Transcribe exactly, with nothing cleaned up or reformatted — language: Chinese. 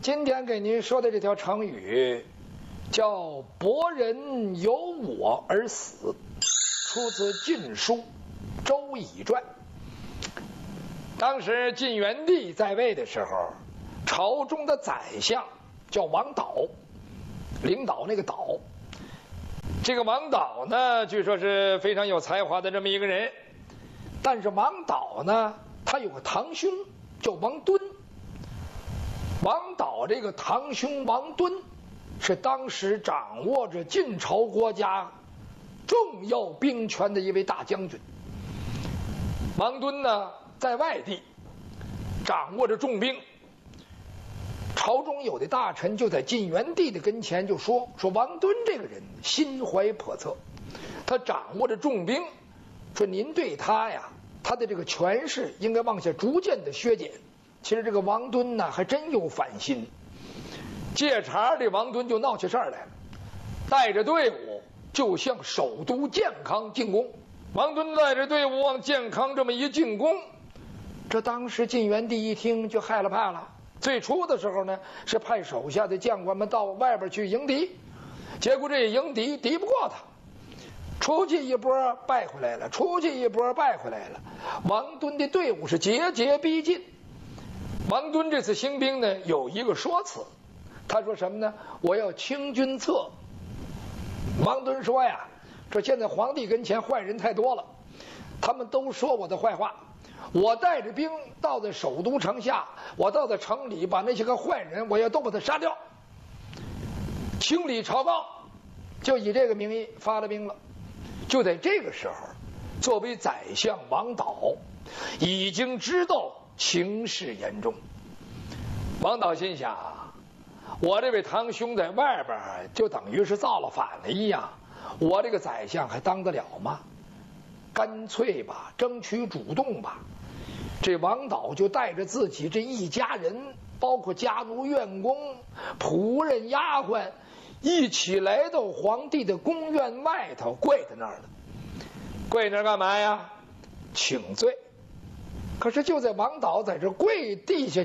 今天给您说的这条成语叫“博人有我而死”，出自《晋书·周乙传》。当时晋元帝在位的时候，朝中的宰相叫王导，领导那个导。这个王导呢，据说是非常有才华的这么一个人，但是王导呢，他有个堂兄叫王敦。王导这个堂兄王敦是当时掌握着晋朝国家重要兵权的一位大将军。王敦呢，在外地掌握着重兵，朝中有的大臣就在晋元帝的跟前就说说王敦这个人心怀叵测，他掌握着重兵，说您对他呀，他的这个权势应该往下逐渐的削减。其实这个王敦呢，还真有反心。借茬这王敦就闹起事儿来了，带着队伍就向首都建康进攻。王敦带着队伍往建康这么一进攻，这当时晋元帝一听就害了怕了。最初的时候呢，是派手下的将官们到外边去迎敌，结果这迎敌敌不过他，出去一波败回来了，出去一波败回来了。王敦的队伍是节节逼近。王敦这次兴兵呢，有一个说辞，他说什么呢？我要清君侧。王敦说呀，这现在皇帝跟前坏人太多了，他们都说我的坏话，我带着兵到在首都城下，我到在城里把那些个坏人我要都把他杀掉，清理朝纲，就以这个名义发了兵了。就在这个时候，作为宰相王导已经知道情势严重。王导心想，我这位堂兄在外边就等于是造了反了一样，我这个宰相还当得了吗？干脆吧，争取主动吧。这王导就带着自己这一家人，包括家奴院工、仆人丫鬟，一起来到皇帝的宫院外头，跪在那儿了。跪那儿干嘛呀？请罪。可是就在王导在这跪地下